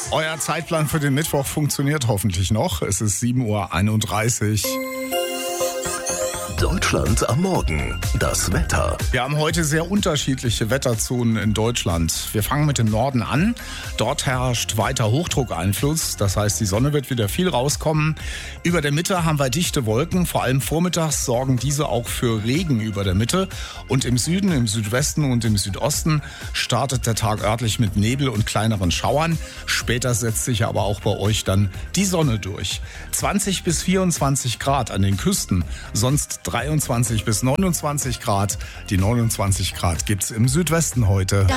Euer Zeitplan für den Mittwoch funktioniert hoffentlich noch. Es ist 7:31 Uhr. Deutschland am Morgen. Das Wetter. Wir haben heute sehr unterschiedliche Wetterzonen in Deutschland. Wir fangen mit dem Norden an. Dort herrscht weiter Hochdruckeinfluss. Das heißt, die Sonne wird wieder viel rauskommen. Über der Mitte haben wir dichte Wolken. Vor allem vormittags sorgen diese auch für Regen über der Mitte. Und im Süden, im Südwesten und im Südosten startet der Tag örtlich mit Nebel und kleineren Schauern. Später setzt sich aber auch bei euch dann die Sonne durch. 20 bis 24 Grad an den Küsten, sonst 23 bis 29 Grad. Die 29 Grad gibt's im Südwesten heute.